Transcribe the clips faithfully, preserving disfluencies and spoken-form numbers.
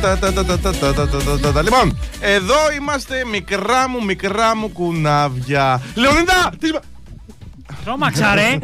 Λοιπόν, εδώ είμαστε, μικρά μου, μικρά μου κουνάβια. Λεωνίδα! Τρόμαξα ρε!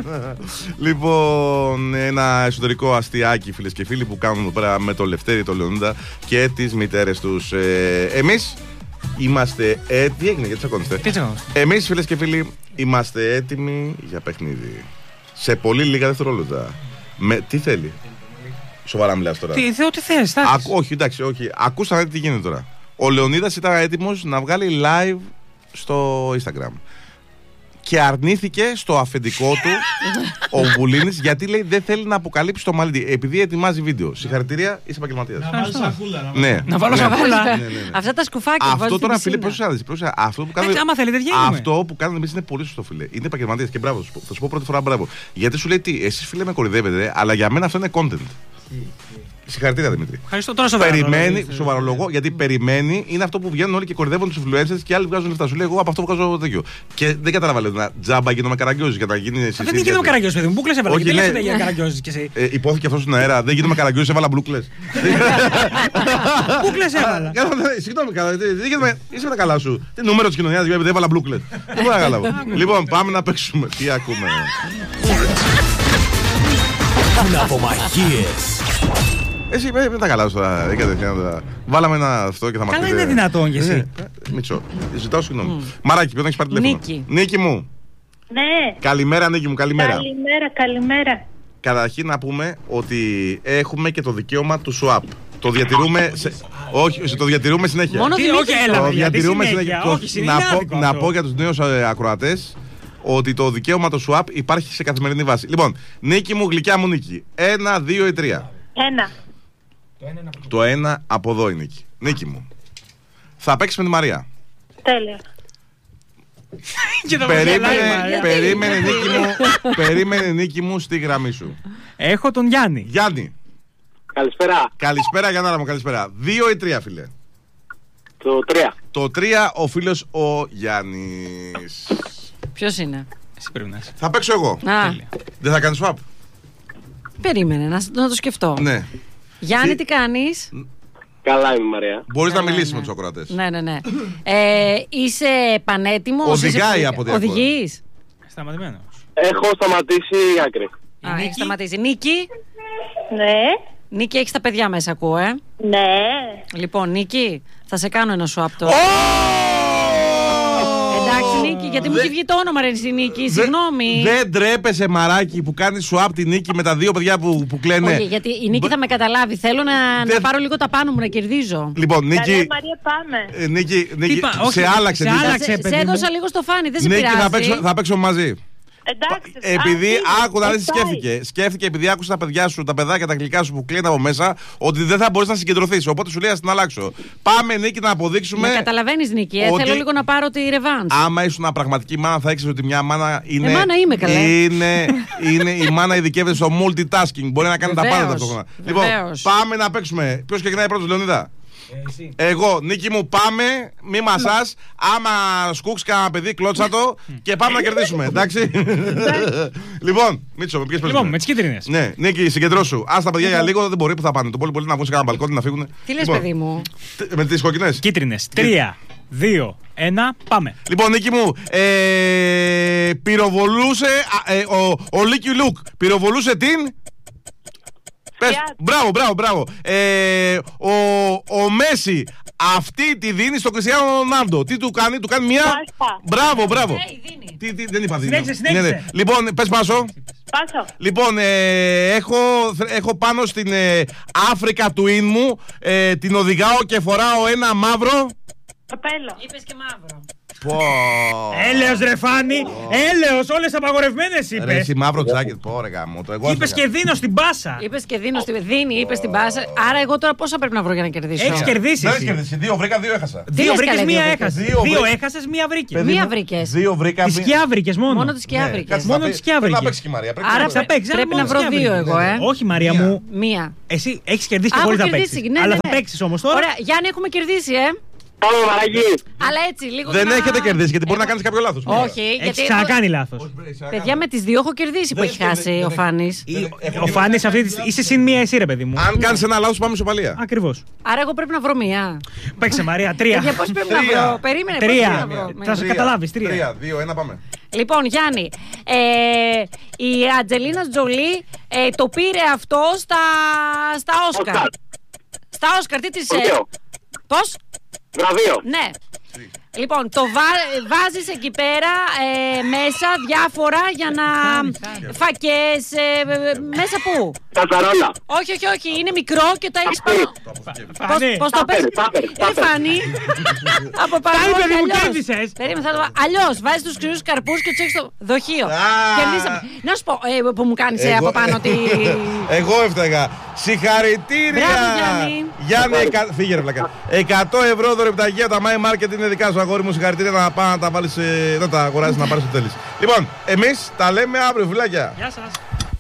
Λοιπόν, ένα εσωτερικό αστιάκι, φίλες και φίλοι, που κάνουν εδώ πέρα με το Λευτέρη, το Λεωνίδα και τις μητέρες τους. ε, Εμείς είμαστε έτοιμοι. Τι έγινε, γιατί τσακώνεστε? Εμείς, φίλες και φίλοι, είμαστε έτοιμοι για παιχνίδι. Σε πολύ λίγα δευτερόλεπτα. Με... Τι θέλει? Σοβαρά μιλάς τώρα? Τι, ό,τι θες, Ακού, όχι, εντάξει, όχι. Ακούσατε τι γίνεται τώρα. Ο Λεωνίδας ήταν έτοιμος να βγάλει live στο Instagram. Και αρνήθηκε στο αφεντικό του ο Βουλίνης, γιατί λέει δεν θέλει να αποκαλύψει το μαλλί, επειδή ετοιμάζει βίντεο. Συγχαρητήρια, είσαι επαγγελματίας. Να βάλω σακούλα. Ναι, να βάλω σακούλα. Ναι, ναι, ναι. Αυτά τα σκουφάκια. Αυτό τώρα, φίλε, πώς σας άρεσε? Αυτό που κάνουμε, άμα θέλετε, βγαίνουμε. Αυτό που κάνουμε εμείς είναι πολύ σωστό, φίλε. Είναι επαγγελματίας και μπράβο. Θα σου πω πρώτη φορά μπράβο. Γιατί σου λέει τι, εσείς, φίλε, με κορυδεύετε, αλλά για μένα αυτό είναι content. Συγχαρητήρια, Δημήτρη. Ευχαριστώ, τώρα σοβαρά. Περιμένει, σοβαρολογώ, γιατί περιμένει, είναι αυτό που βγαίνουν όλοι και κορυδεύουν τους influencers και άλλοι βγάζουν λεφτά. Σου λέει, εγώ από αυτό βγάζω τέτοιο. Και δεν καταλαβαίνω, να τζάμπα γίνομαι Καραγκιόζης για να γίνει εσύ. Δεν γίνομαι Καραγκιόζης, παιδί μου. Μπούκλες έβαλα. Όχι, γιατί ναι. λες για Καραγκιόζης κι εσύ. Ε, υπόθηκε αυτό στον αέρα. Δεν γίνομαι Καραγκιόζης, έβαλα μπλούκλες. Μπούκλες έβαλα. Συγγνώμη, είσαι με τα καλά σου. Τι νούμερο της κοινωνίας, γιατί έβαλα μπλούκλες. Δεν μπορώ να καταλάβω. Λοιπόν, πάμε να παίξουμε. Τι ακούμε? Ναυμαγίες. Εσύ με τα καλά σου τώρα. Βάλαμε ένα αυτό και θα μας Καλά πείτε. είναι δυνατόν κι εσύ. Μητσό. Ζητάω συγγνώμη. Μαράκι, ποιον έχεις πάρει τηλέφωνο? Νίκη. Νίκη μου. Ναι. Καλημέρα, Νίκη μου, καλημέρα. Καλημέρα, καλημέρα. Καταρχήν να πούμε ότι έχουμε και το δικαίωμα του swap. Το διατηρούμε. Σε... Όχι, το διατηρούμε συνέχεια. Μόνο Τι, Δημήτρη. όχι, έλα, Το γιατί διατηρούμε συνέχεια. συνέχεια. Όχι, να, είναι πω, άδικο να αυτό. πω για τους νέους ε, ακροατές ότι το δικαίωμα του swap υπάρχει σε καθημερινή βάση. Λοιπόν, Νίκη μου, γλυκιά μου Νίκη. Ένα, δύο ή τρία. Ένα. Το ένα από εδώ η Νίκη. Νίκη μου. Θα παίξεις με τη Μαρία. Τέλεια. Περίμενε, περίμενε Νίκη μου, περίμενε Νίκη μου στη γραμμή σου. Έχω τον Γιάννη. Γιάννη. Καλησπέρα. Καλησπέρα Γιάνναρα μου, καλησπέρα. Δύο ή τρία, φίλε? Το τρία. Το τρία ο φίλος ο Γιάννης. Ποιος είναι? Εσύ πρέπει να είσαι. Θα παίξω εγώ. Α, Δεν θα κάνεις swap? περίμενε να, να το σκεφτώ. Ναι. Γιάννη, Τι- τι κάνεις? Καλά είμαι, Μαρία. Μπορείς να Καλά, μιλήσεις ναι. με τους ακροατές. Ναι, ναι, ναι. Ε, είσαι πανέτοιμος? Οδηγάει είσαι... από ό,τι ακούω. Οδηγείς? Σταματημένος. Έχω σταματήσει άκρη. Α, έχεις σταματήσει. Νίκη, Ναι. Νίκη, έχεις τα παιδιά μέσα, ακούω, ε. Ναι. Λοιπόν, Νίκη, θα σε κάνω ένα swap τώρα. Εντάξει, Νίκη, γιατί μου Δε- έχει βγει το όνομα, ρε, εσύ, Νίκη. Δε- Συγγνώμη. Δεν τρέπεσαι, μαράκι, που κάνεις swap τη Νίκη με τα δύο παιδιά που, που κλαίνε. Όχι, γιατί η Νίκη θα με καταλάβει. Θέλω να, Δεν- να πάρω λίγο τα πάνω μου, να κερδίζω. Λοιπόν, Καλά, Νίκη, Μαρία, πάμε. ε, Νίκη, Νίκη πα- όχι, σε άλλαξε. σε Νίκη. άλλαξε. Σε, σε παιδί μου. έδωσα λίγο στο φάνη, δεν σε Νίκη, πειράζει. θα παίξω, θα παίξω μαζί. Εντάξει. Επειδή α, άκου να δεις τι πάει. σκέφτηκε. Σκέφτηκε επειδή άκουσε τα παιδιά σου, τα παιδάκια, τα γλυκά σου που κλείνουν από μέσα, ότι δεν θα μπορείς να συγκεντρωθείς. Οπότε σου λέει ας την αλλάξω. Πάμε, Νίκη, να αποδείξουμε. Με καταλαβαίνεις, Νίκη, ε, ότι- θέλω λίγο να πάρω τη ρεβάνς. Άμα ήσουν πραγματική μάνα, θα ήξερες ότι μια μάνα είναι. Ε, μάνα είμαι, καλέ. Είναι, είναι η μάνα ειδικεύεται στο multitasking. Μπορεί να κάνει τα πάντα Βεβαίως, ταυτόχρονα. Λοιπόν, βεβαίως. πάμε να παίξουμε. Ποιος ξεκινάει πρώτος, Λεωνίδα? Εσύ. Εγώ, Νίκη μου, πάμε. Μη μασάς. Άμα σκούξει κανένα παιδί, κλώτσα το και πάμε να κερδίσουμε. Εντάξει. Λοιπόν, Μίτσο, με ποιες Λοιπόν, με τις κίτρινες. Ναι, Νίκη, συγκεντρώσου. Α τα παιδιά για λίγο, δεν μπορεί που θα πάνε. Το πολύ πολύ να βγουν σε κανένα μπαλκόνι να φύγουν. Τι λες, Λοιπόν, παιδί μου? τε- Με τις κόκκινες. Κίτρινες. Τρία, δύο, ένα, πάμε. Λοιπόν, Νίκη μου, ε, πυροβολούσε α, ε, ο, ο Λίκι Λουκ. Πυροβολούσε την. Πες, Fiat. μπράβο, μπράβο, μπράβο. Ε, ο, ο Μέση αυτή τη δίνει στον Κριστιάνο Ρονάλντο. Τι του κάνει, του κάνει μία. Πάστα. Μπράβο, μπράβο. Ε, δίνει. Τι, τι, δεν είπα δίνει. Συνέχισε, συνέχισε. Ναι, ναι. Λοιπόν, πες Πάσο. Πάσο. Λοιπόν, ε, έχω, έχω πάνω στην ε, Africa Twin μου, ε, την οδηγάω και φοράω ένα μαύρο. Καπέλο. Είπες και μαύρο. Πω. Έλεος ρε Φάνη, έλεος, όλες απαγορευμένες Ρε, είπες. εσύ μαύρο τζάκετ, πω ρε γάμο, το εγώ Είπες έφυγα. και δίνω στην πάσα. Είπες και δίνω στη δίνει, είπες στην πάσα. Άρα εγώ τώρα πόσα πρέπει να βρω για να κερδίσω? Έχεις κερδίσει Δεν έχεις εσύ. κερδίσει, δύο βρήκα, δύο έχασα. Δύο λες, βρήκες, καλέ, μία δύο έχασες. βρήκες. Δύο Δύο έχασες, μία βρήκες. Παιδί Μία μου, βρήκες. Δύο βρήκα. Τη σκιά βρήκες μόνο. Μόνο τις σκιά Ναι, βρήκες. κάτσε Μόνο να τις πει- σκιά πρέπει να βρήκες. παίξεις και η Μαρία. πρέπει Άρα να θα παίξεις, πρέπει άρα να μόνο βρω σκιά δύο βρήκες. εγώ, ε. Όχι Μαρία Μία. μου, Μία. εσύ έχεις κερδίσει και Α, χωρίς έχω να κερδίσει, παίξεις. ναι, Αλλά ναι, θα ναι. παίξεις όμως τώρα. Ωραία, Γιάννη, έχουμε κερδίσει, ε. Πάμε, Μαράκι. Αλλά έτσι, λίγο. Δεν να... έχετε κερδίσει γιατί μπορεί να κάνει κάποιο λάθος. Όχι, Έχει γιατί. ξανακάνει λάθος. Παιδιά, με τις δύο έχω κερδίσει που Δεν- έχει δεν- χάσει δεν- ο δεν- Φάνης. Ο Φάνης αυτή τη στιγμή. Είσαι συν μία εσύ, ρε παιδί μου. Αν κάνει ένα λάθος, πάμε ισοπαλία. Ακριβώς. Άρα, εγώ πρέπει να βρω μία. Παίξε Μαρία, τρία. Για πώς πρέπει να Τρία. βρω. Περίμενε, πώς Τρία. πρέπει να βρω. Θα σε καταλάβεις, τρία. Τρία, δύο, ένα, πάμε. Λοιπόν, Γιάννη, ε, η Ατζελίνα Τζολί ε, το πήρε αυτό στα, στα Όσκαρ. Όσκαρ. Στα Όσκαρ, τι της... Ε, Βραβείο. πώς? Βραβείο. Ναι. Λοιπόν, το βά, βάζεις εκεί πέρα ε, μέσα διάφορα για να... φακές, ε, ε, μέσα πού? Κατσαρόλα. Όχι, όχι, όχι, είναι μικρό και το έχεις πάνω... Πώς, Φάνη. πώς το πες? Τάπερ, τάπερ, Ε, τάπερ. Φάνη. Από πάνω, Φάνη, όχι, παιδί μου, αλλιώς. κέρδισες. Περίμενε, θα το βάλω. Αλλιώς, βάζεις τους ξηρούς καρπούς και τους έχεις στο δοχείο. Α. Κερδίσαμε. Να σου πω, ε, που μου κάνεις ε, Εγώ- από πάνω τη... Εγώ έφταγα. Συγχαρητήρια! Μπράβο, Γιάννη. Γιάννη, εκα... φύγε ρε βλακα. εκατό ευρώ δωρεπταγία τα My Market είναι δικά σου, αγόρι μου. Συγχαρητήρια να πάω να τα βάλεις, ε, να τα αγοράσεις, να πάρεις το τέλεις. Λοιπόν, εμείς τα λέμε αύριο, φιλάκια. Γεια σας.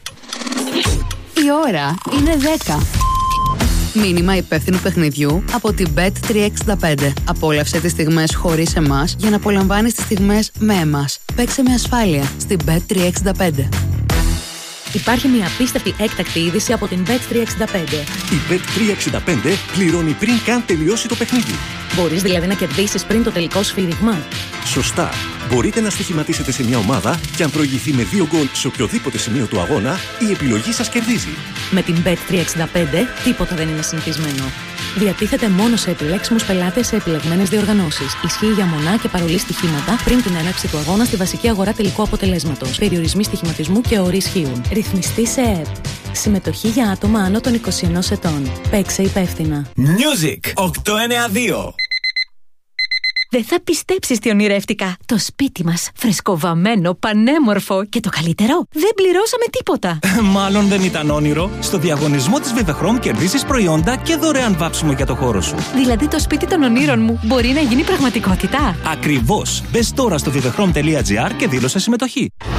Η ώρα είναι δέκα. Μήνυμα υπεύθυνου παιχνιδιού από την μπετ τριακόσια εξήντα πέντε. Απόλαυσε τις στιγμές χωρίς εμάς για να απολαμβάνεις τις στιγμές με εμάς. Παίξε με ασφάλεια στην μπετ τριακόσια εξήντα πέντε. Υπάρχει μια απίστευτη έκτακτη είδηση από την μπετ τριακόσια εξήντα πέντε. Η μπετ τριακόσια εξήντα πέντε πληρώνει πριν καν τελειώσει το παιχνίδι. Μπορείς δηλαδή να κερδίσεις πριν το τελικό σφύριγμα. Σωστά. Μπορείτε να στοιχηματίσετε σε μια ομάδα και αν προηγηθεί με δύο γκολ σε οποιοδήποτε σημείο του αγώνα, η επιλογή σας κερδίζει. Με την μπετ τριακόσια εξήντα πέντε τίποτα δεν είναι συνηθισμένο. Διατίθεται μόνο σε επιλέξιμους πελάτες σε επιλεγμένες διοργανώσεις. Ισχύει για μονά και παρολί στοιχήματα πριν την έναρξη του αγώνα στη βασική αγορά τελικού αποτελέσματος. Περιορισμοί στοιχηματισμού και όροι ισχύουν. Ρυθμιστή σε ΕΕΠ. Συμμετοχή για άτομα άνω των είκοσι ενός ετών. Παίξε υπεύθυνα. Music οκτακόσια ενενήντα δύο. Δεν θα πιστέψεις τι ονειρεύτηκα. Το σπίτι μας, φρεσκοβαμμένο, πανέμορφο και το καλύτερο, δεν πληρώσαμε τίποτα. Μάλλον δεν ήταν όνειρο. Στο διαγωνισμό της Vivechrome κερδίζεις προϊόντα και δωρεάν βάψιμο για το χώρο σου. Δηλαδή το σπίτι των ονείρων μου μπορεί να γίνει πραγματικότητα. Ακριβώς. Μπες τώρα στο vivechrome τελεία gr και δήλωσε συμμετοχή.